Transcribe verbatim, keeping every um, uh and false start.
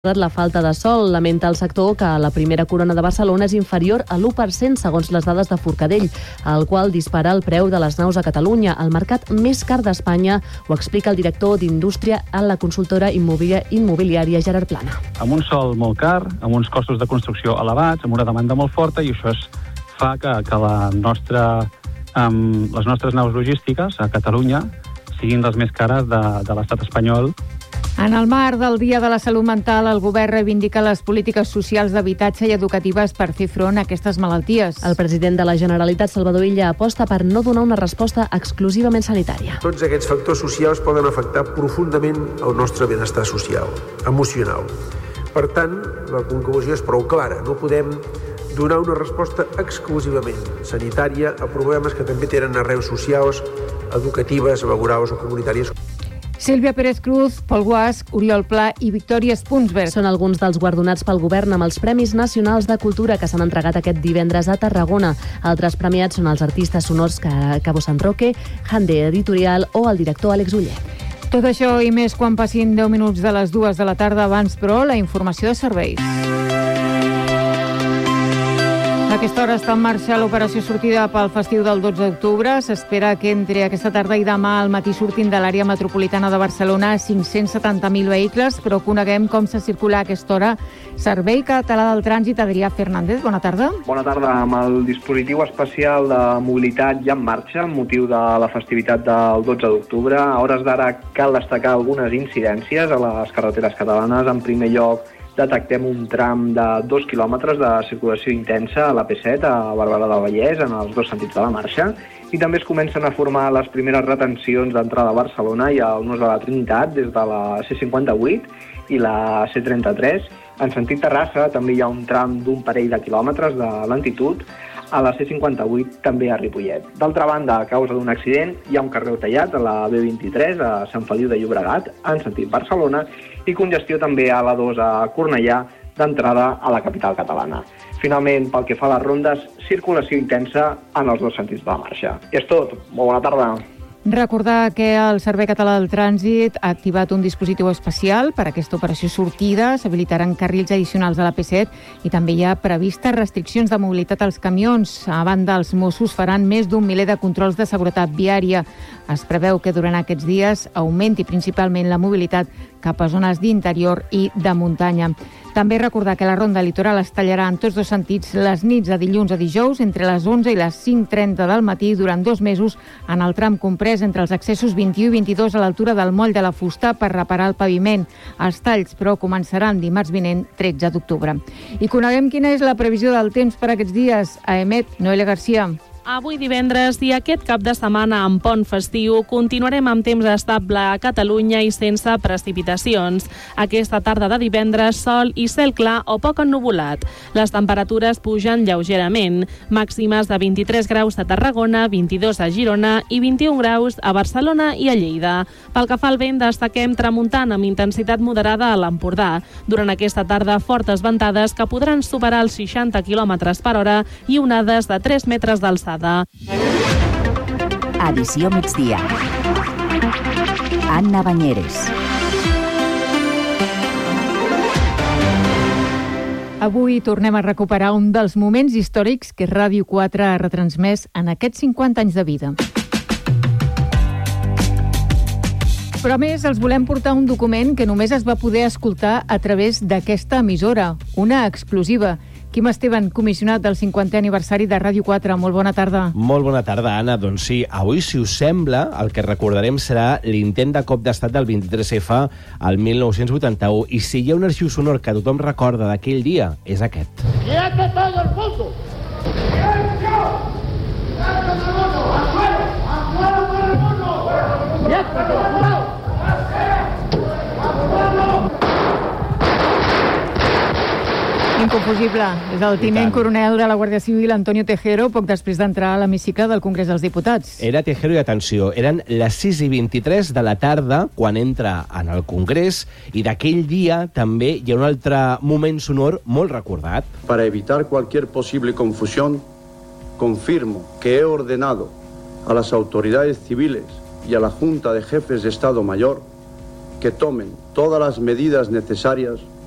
La falta de sol. Lamenta el sector que la primera corona de Barcelona és inferior a l'u per cent segons les dades de Forcadell, el qual dispara el preu de les naus a Catalunya, el mercat més car d'Espanya, ho explica el director d'Indústria a la consultora immobiliària Gerard Plana. Amb un sol molt car, amb uns costos de construcció elevats, amb una demanda molt forta, i això es fa que, que la nostra, um, les nostres naus logístiques a Catalunya siguin les més cares de, de l'estat espanyol. En el marc del Dia de la Salut Mental, el govern reivindica les polítiques socials d'habitatge i educatives per fer front a aquestes malalties. El president de la Generalitat, Salvador Illa, aposta per no donar una resposta exclusivament sanitària. Tots aquests factors socials poden afectar profundament el nostre benestar social, emocional. Per tant, la conclusió és prou clara. No podem donar una resposta exclusivament sanitària a problemes que també tenen arrels socials, educatives, laborals o comunitàries. Sílvia Pérez Cruz, Pol Guasch, Oriol Pla i Victòria Spunsberg. Són alguns dels guardonats pel govern amb els Premis Nacionals de Cultura que s'han entregat aquest divendres a Tarragona. Altres premiats són els artistes sonors Cabo San Roque, Hande Editorial o el director Àlex Oller. Tot això i més quan passin deu minuts de les dues de la tarda. Abans, però, la informació de serveis. A aquesta hora està en marxa l'operació sortida pel festiu del dotze d'octubre. S'espera que entre aquesta tarda i demà al matí surtin de l'àrea metropolitana de Barcelona cinc-cents setanta mil vehicles, però coneguem com se circula a aquesta hora. Servei Català del Trànsit, Adrià Fernández, bona tarda. Bona tarda, amb el dispositiu especial de mobilitat ja en marxa, amb motiu de la festivitat del dotze d'octubre. A hores d'ara cal destacar algunes incidències a les carreteres catalanes. En primer lloc, detectem un tram de dos quilòmetres de circulació intensa a la P set a Barberà del Vallès, en els dos sentits de la marxa, i també es comencen a formar les primeres retencions d'entrada a Barcelona i al Nus de la Trinitat des de la C cinquanta-vuit i la C trenta-tres. En sentit Terrassa també hi ha un tram d'un parell de quilòmetres de lentitud a la C cinquanta-vuit, també a Ripollet. D'altra banda, a causa d'un accident, hi ha un carril tallat a la B vint-i-tres a Sant Feliu de Llobregat, en sentit Barcelona, i congestió també a la dos a Cornellà, d'entrada a la capital catalana. Finalment, pel que fa a les rondes, circulació intensa en els dos sentits de la marxa. I és tot. Molt bona tarda. Recordar que el Servei Català del Trànsit ha activat un dispositiu especial per a aquesta operació sortida. S'habilitaran carrils addicionals a la P set i també hi ha previstes restriccions de mobilitat als camions. A banda, els Mossos faran més d'un miler de controls de seguretat viària. Es preveu que durant aquests dies augmenti principalment la mobilitat cap a zones d'interior i de muntanya. També recordar que la ronda litoral es tallarà en tots dos sentits les nits de dilluns a dijous entre les onze i les cinc trenta del matí durant dos mesos en el tram comprès entre els accessos vint-i-u i vint-i-dos a l'altura del moll de la Fusta per reparar el paviment. Els talls, però, començaran dimarts vinent, tretze d'octubre. I coneguem quina és la previsió del temps per aquests dies. A Emet, Noelia Garcia. Avui divendres i aquest cap de setmana amb pont festiu continuarem amb temps estable a Catalunya i sense precipitacions. Aquesta tarda de divendres, sol i cel clar o poc ennuvolat. Les temperatures pugen lleugerament, màximes de vint-i-tres graus a Tarragona, vint-i-dos a Girona i vint-i-un graus a Barcelona i a Lleida. Pel que fa al vent, destaquem tramuntant amb intensitat moderada a l'Empordà. Durant aquesta tarda, fortes ventades que podran superar els seixanta quilòmetres per hora i onades de tres metres d'alçada. Edició migdia. Anna Banyeres. Avui tornem a recuperar un dels moments històrics que Ràdio quatre ha retransmès en aquests cinquanta anys de vida. Però a més, els volem portar un document que només es va poder escoltar a través d'aquesta emissora, una exclusiva. Quim Esteban, comissionat del cinquantè aniversari de Ràdio quatre. Molt bona tarda. Molt bona tarda, Anna. Doncs sí, avui, si us sembla, el que recordarem serà l'intent de cop d'estat del vint-i-tres efa al mil nou-cents vuitanta-u. I si hi ha un arxiu sonor que tothom recorda d'aquell dia, és aquest. ¡Quieto todo el mundo! ¡Silencio! ¡Quieto todo el mundo! ¡Al suelo! ¡Al suelo todo el mundo! ¡Quieto todo el mundo! Inconfusible. És el tinent coronel de la Guàrdia Civil, Antonio Tejero, poc després d'entrar a l'hemicicle del Congrés dels Diputats. Era Tejero i, atenció, eren les sis i vint-i-tres de la tarda quan entra en el Congrés, i d'aquell dia també hi ha un altre moment sonor molt recordat. Para evitar cualquier posible confusión, confirmo que he ordenado a las autoridades civiles y a la Junta de Jefes de Estado Mayor que tomen todas las medidas necesarias